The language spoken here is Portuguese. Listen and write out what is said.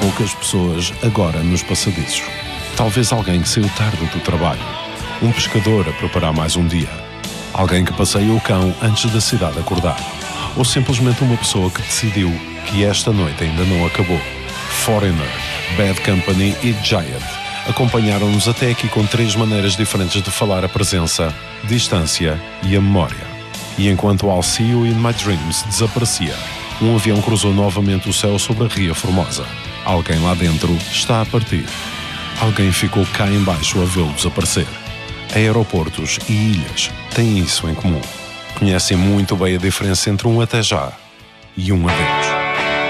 poucas pessoas agora nos passadizos. Talvez alguém que saiu tarde do trabalho. Um pescador a preparar mais um dia. Alguém que passeia o cão antes da cidade acordar. Ou simplesmente uma pessoa que decidiu que esta noite ainda não acabou. Foreigner, Bad Company e Giant acompanharam-nos até aqui com 3 maneiras diferentes de falar a presença, distância e a memória. E enquanto I'll See You in My Dreams desaparecia, um avião cruzou novamente o céu sobre a Ria Formosa. Alguém lá dentro está a partir. Alguém ficou cá embaixo a vê-lo desaparecer. Aeroportos e ilhas têm isso em comum. Conhecem muito bem a diferença entre um até já e um adeus.